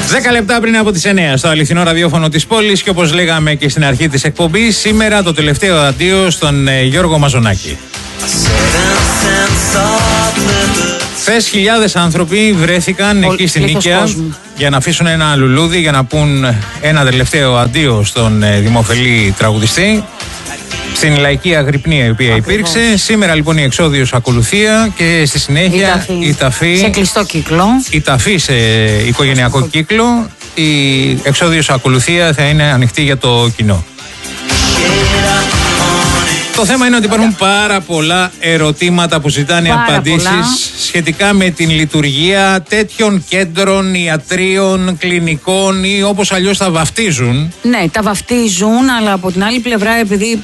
10 λεπτά πριν από τις 9 στο αληθινό ραδιόφωνο της πόλης και όπως λέγαμε και στην αρχή της εκπομπής, σήμερα το τελευταίο αντίο στον Γιώργο Μαζονάκη. Χθες χιλιάδες άνθρωποι βρέθηκαν εκεί στην Νίκαια για να αφήσουν ένα λουλούδι, για να πούν ένα τελευταίο αντίο στον δημοφιλή τραγουδιστή. Στην λαϊκή αγρυπνία η οποία υπήρξε. Σήμερα λοιπόν η εξόδιος ακολουθία και στη συνέχεια η ταφή σε κλειστό κύκλο. Η ταφή σε οικογενειακό κύκλο. Η εξόδιος ακολουθία θα είναι ανοιχτή για το κοινό. Το θέμα είναι ότι υπάρχουν πάρα πολλά ερωτήματα που ζητάνε απαντήσεις σχετικά με την λειτουργία τέτοιων κέντρων, ιατρίων, κλινικών ή όπως αλλιώς τα βαφτίζουν. Ναι, τα βαφτίζουν, αλλά από την άλλη πλευρά, επειδή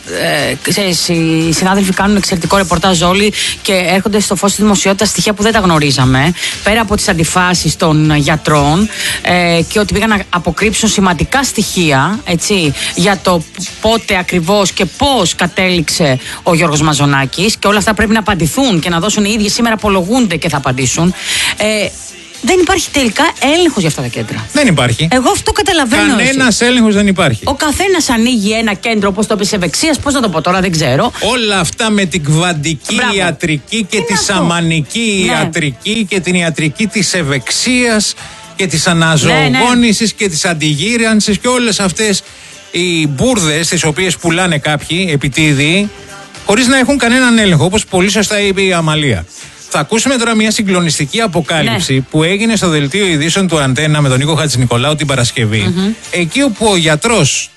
οι συνάδελφοι κάνουν εξαιρετικό ρεπορτάζ όλοι και έρχονται στο φως της δημοσιότητας στοιχεία που δεν τα γνωρίζαμε, πέρα από τις αντιφάσεις των γιατρών και ότι πήγαν να αποκρύψουν σημαντικά στοιχεία, έτσι, για το πότε ακριβώς και πώς κατέληξε ο Γιώργος Μαζονάκης, και όλα αυτά πρέπει να απαντηθούν και να δώσουν οι ίδιοι. Σήμερα απολογούνται και θα απαντήσουν. Δεν υπάρχει τελικά έλεγχος για αυτά τα κέντρα. Δεν υπάρχει. Εγώ αυτό καταλαβαίνω. Κανένας έλεγχος δεν υπάρχει. Ο καθένας ανοίγει ένα κέντρο, όπως το είπες, ευεξίας. Πώς να το πω τώρα, δεν ξέρω. Όλα αυτά με την κβαντική ιατρική και τη σαμανική ιατρική και την ιατρική της ευεξίας και της αναζωογόνησης και της αντιγύρανσης και όλες αυτές οι μπουρδες τις οποίες πουλάνε κάποιοι επιτίδιοι χωρίς να έχουν κανέναν έλεγχο, όπως πολύ σωστά είπε η Αμαλία. Θα ακούσουμε τώρα μια συγκλονιστική αποκάλυψη που έγινε στο δελτίο ειδήσεων του Αντένα με τον Νίκο Χατζηνικολάου την Παρασκευή. Εκεί όπου ο γιατρός,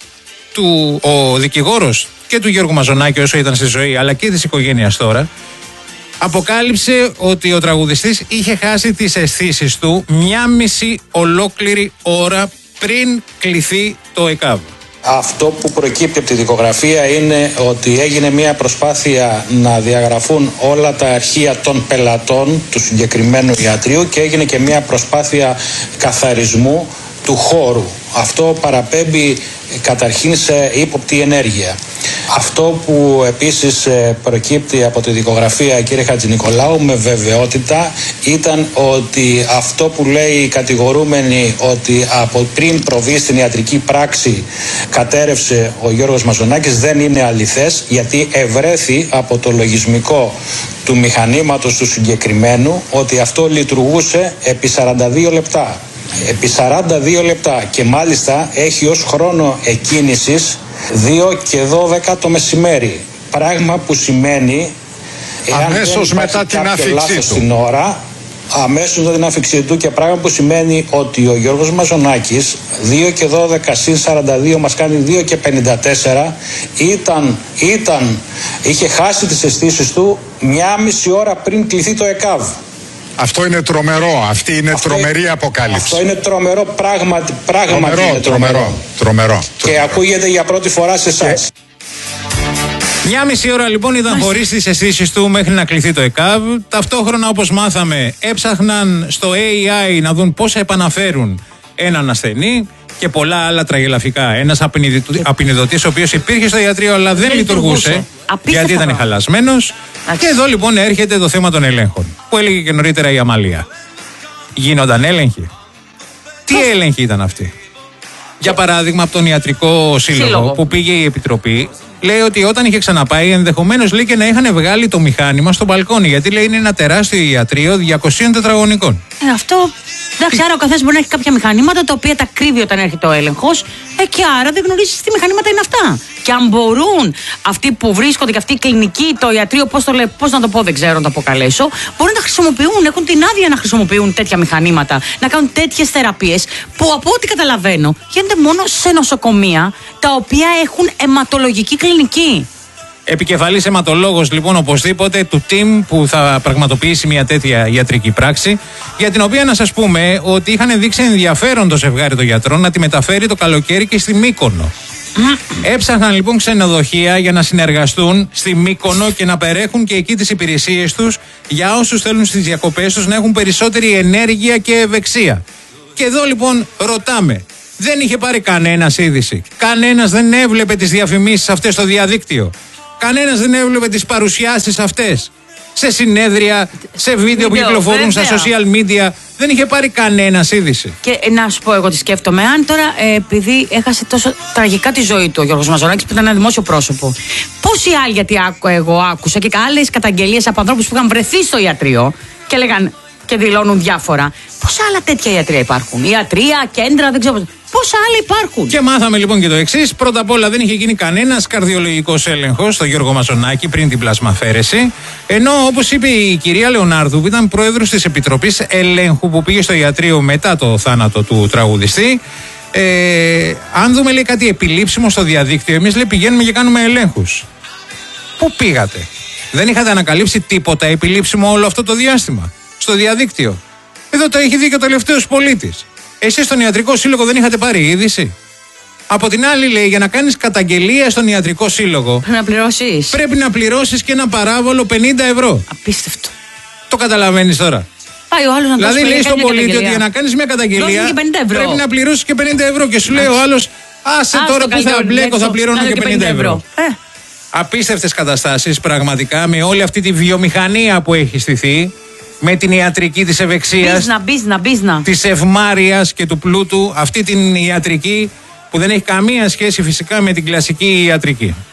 ο δικηγόρος και του Γιώργου Μαζονάκη όσο ήταν στη ζωή, αλλά και της οικογένειας τώρα, αποκάλυψε ότι ο τραγουδιστής είχε χάσει τις αισθήσεις του 1,5 ολόκληρη ώρα πριν κληθεί το ΕΚΑΒ. Αυτό που προκύπτει από τη δικογραφία είναι ότι έγινε μια προσπάθεια να διαγραφούν όλα τα αρχεία των πελατών του συγκεκριμένου ιατρείου και έγινε και μια προσπάθεια καθαρισμού του χώρου. Αυτό παραπέμπει καταρχήν σε ύποπτη ενέργεια. Αυτό που επίσης προκύπτει από τη δικογραφία, κύριε Χατζηνικολάου, με βεβαιότητα ήταν ότι αυτό που λέει η κατηγορούμενη, ότι από πριν προβεί στην ιατρική πράξη κατέρευσε ο Γιώργος Μαζονάκης, δεν είναι αληθές, γιατί ευρέθη από το λογισμικό του μηχανήματος του συγκεκριμένου ότι αυτό λειτουργούσε επί 42 λεπτά. Επί 42 λεπτά και μάλιστα έχει ως χρόνο εκκίνησης 2 και 12 το μεσημέρι. Πράγμα που σημαίνει αμέσως μετά την άφηξή του. Στην ώρα, αμέσως μετά την άφηξή του, και πράγμα που σημαίνει ότι ο Γιώργος Μαζονάκης 2 και 12 συν 42 μας κάνει 2 και 54 είχε χάσει τις αισθήσεις του 1,5 ώρα πριν κληθεί το ΕΚΑΒ. Αυτό είναι τρομερό, αυτή είναι τρομερή αποκάλυψη. Αυτό είναι τρομερό, πράγματι είναι τρομερό. Και ακούγεται για πρώτη φορά σε εσάς. 1,5 ώρα λοιπόν ήταν χωρίς τις αισθήσεις του μέχρι να κληθεί το ΕΚΑΒ. Ταυτόχρονα, όπως μάθαμε, έψαχναν στο AI να δουν πώς επαναφέρουν έναν ασθενή και πολλά άλλα τραγελαφικά. Ένας απεινιδωτής ο οποίος υπήρχε στο ιατρείο αλλά δεν λειτουργούσε γιατί ήταν χαλασμένος. Και εδώ λοιπόν έρχεται το θέμα των ελέγχων που έλεγε και νωρίτερα η Αμαλία. Γίνονταν έλεγχοι. Τι έλεγχοι ήταν αυτοί? Για παράδειγμα, από τον Ιατρικό Σύλλογο που πήγε η Επιτροπή, λέει ότι όταν είχε ξαναπάει, ενδεχομένως λέει και να είχαν βγάλει το μηχάνημα στο μπαλκόνι. Γιατί λέει είναι ένα τεράστιο ιατρείο 200 τετραγωνικών. Αυτό. Εντάξει, άρα ο καθένας μπορεί να έχει κάποια μηχανήματα τα οποία τα κρύβει όταν έρχεται ο έλεγχος, και άρα δεν γνωρίζει τι μηχανήματα είναι αυτά. Και αν μπορούν αυτοί που βρίσκονται και αυτή η κλινική, το ιατρείο, πώς να το πω, δεν ξέρω να το αποκαλέσω, μπορούν να τα χρησιμοποιούν, έχουν την άδεια να χρησιμοποιούν τέτοια μηχανήματα, να κάνουν τέτοιες θεραπείες που από ό,τι καταλαβαίνω γίνονται μόνο σε νοσοκομεία τα οποία έχουν αιματολογική κλινική. Επικεφαλής αιματολόγος λοιπόν οπωσδήποτε του team που θα πραγματοποιήσει μια τέτοια ιατρική πράξη, για την οποία να σας πούμε ότι είχαν δείξει ενδιαφέρον το ζευγάρι των γιατρών να τη μεταφέρει το καλοκαίρι και στη Μύκονο. Έψαχναν λοιπόν ξενοδοχεία για να συνεργαστούν στη Μύκονο και να παρέχουν και εκεί τις υπηρεσίες τους για όσους θέλουν στις διακοπές τους να έχουν περισσότερη ενέργεια και ευεξία. Και εδώ λοιπόν ρωτάμε, δεν είχε πάρει κανένας είδηση? Κανένας δεν έβλεπε τις διαφημίσεις αυτές στο διαδίκτυο? Κανένας δεν έβλεπε τις παρουσιάσεις αυτές? σε συνέδρια, σε βίντεο που κυκλοφορούν στα social media. Δεν είχε πάρει κανένα είδηση. Και να σου πω εγώ τι σκέφτομαι. Αν τώρα, επειδή έχασε τόσο τραγικά τη ζωή του ο Γιώργος Μαζονάκης, που ήταν ένα δημόσιο πρόσωπο, πόσοι άλλοι, γιατί εγώ άκουσα και άλλες καταγγελίες από ανθρώπους που είχαν βρεθεί στο ιατρείο και λέγαν και δηλώνουν διάφορα. Πόσα άλλα τέτοια ιατρεία υπάρχουν? Ιατρεία, κέντρα, δεν ξέρω. Πόσα άλλα υπάρχουν? Και μάθαμε λοιπόν και το εξής. Πρώτα απ' όλα δεν είχε γίνει κανένας καρδιολογικός έλεγχος στο Γιώργο Μαζονάκη πριν την πλασμαφέρεση. Ενώ, όπως είπε η κυρία Λεωνάρδου, που ήταν πρόεδρος της Επιτροπής Ελέγχου που πήγε στο ιατρείο μετά το θάνατο του τραγουδιστή, αν δούμε, λέει, κάτι επιλήψιμο στο διαδίκτυο, εμείς, λέει, πηγαίνουμε και κάνουμε ελέγχους. Πού πήγατε? Δεν είχατε ανακαλύψει τίποτα επιλήψιμο όλο αυτό το διάστημα στο διαδίκτυο? Εδώ το έχει δει και ο τελευταίος πολίτης. Εσείς στον Ιατρικό Σύλλογο δεν είχατε πάρει είδηση? Από την άλλη, λέει, για να κάνεις καταγγελία στον Ιατρικό Σύλλογο πρέπει να πληρώσεις και ένα παράβολο 50 ευρώ. Απίστευτο. Το καταλαβαίνεις τώρα? Πάει ο άλλος να δηλαδή λέει στον πολίτη ότι για να κάνεις μια καταγγελία πρέπει να πληρώσεις και 50 ευρώ. Και σου λέει ο άλλος, άσε τώρα που θα μπλέκω, θα πληρώνω και 50 ευρώ. Απίστευτες καταστάσεις πραγματικά, με όλη αυτή τη βιομηχανία που έχει στηθεί, με την ιατρική της ευεξίας, της ευμάρειας και του πλούτου, αυτή την ιατρική που δεν έχει καμία σχέση φυσικά με την κλασική ιατρική.